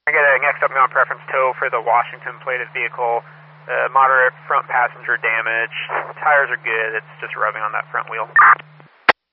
I get a next up on preference tow for the Washington plated vehicle. Moderate front passenger damage. Tires are good. It's just rubbing on that front wheel.